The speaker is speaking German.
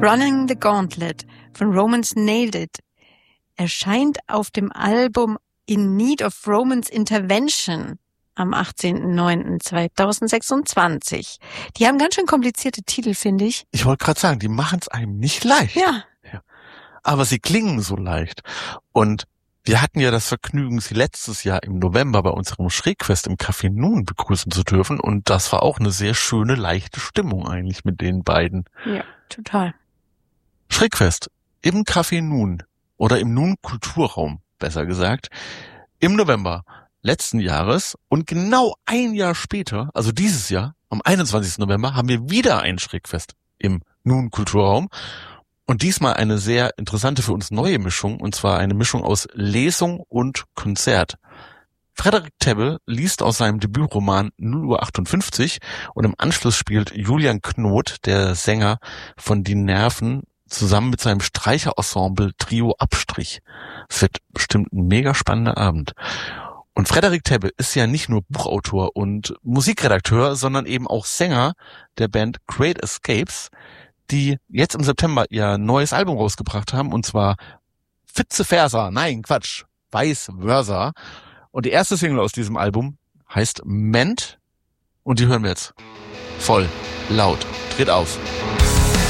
Running the Gauntlet von Romance Nailed It erscheint auf dem Album In Need of Romance Intervention am 18.09.2026. Die haben ganz schön komplizierte Titel, finde ich. Ich wollte gerade sagen, die machen es einem nicht leicht. Ja. Aber sie klingen so leicht. Und wir hatten ja das Vergnügen, sie letztes Jahr im November bei unserem Schrägfest im Café Nun begrüßen zu dürfen. Und das war auch eine sehr schöne, leichte Stimmung eigentlich mit den beiden. Ja, total. Schrägfest im Café Nun oder im Nun Kulturraum, besser gesagt, im November letzten Jahres. Und genau ein Jahr später, also dieses Jahr, am 21. November, haben wir wieder ein Schrägfest im Nun Kulturraum. Und diesmal eine sehr interessante für uns neue Mischung, und zwar eine Mischung aus Lesung und Konzert. Frederik Tebbe liest aus seinem Debütroman 0:58 Uhr und im Anschluss spielt Julian Knot, der Sänger von Die Nerven, zusammen mit seinem Streicherensemble Trio Abstrich. Es wird bestimmt ein mega spannender Abend. Und Frederik Tebbe ist ja nicht nur Buchautor und Musikredakteur, sondern eben auch Sänger der Band Great Escapes, die jetzt im September ihr neues Album rausgebracht haben, und zwar Vice Versa, Vice Versa. Und die erste Single aus diesem Album heißt Ment, und die hören wir jetzt voll laut. Dreht auf.